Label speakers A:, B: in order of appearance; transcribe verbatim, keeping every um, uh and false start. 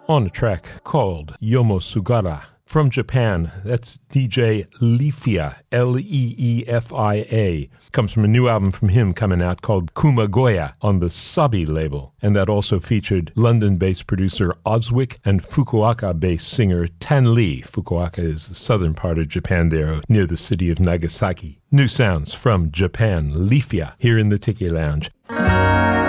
A: on a track called Yomo Sugara. From Japan, that's D J Leefia, L E E F I A. Comes from a new album from him coming out called Kumagoya on the Sabi label. And that also featured London-based producer Oswick and Fukuoka-based singer Tan Lee. Fukuoka is the southern part of Japan there, near the city of Nagasaki. New sounds from Japan, Leefia, here in the Tiki Lounge.